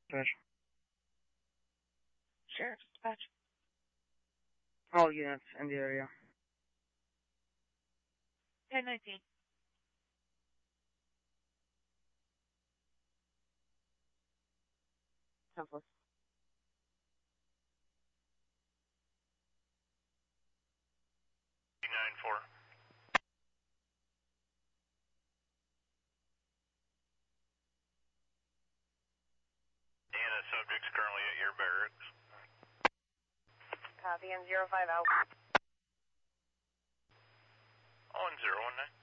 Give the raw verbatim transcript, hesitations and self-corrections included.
Dispatch. Sheriff Dispatch. All units in the area. ten nineteen. Southwest. nine four. And the subject's currently at your barracks. Copy, and zero five out. On zero one nine.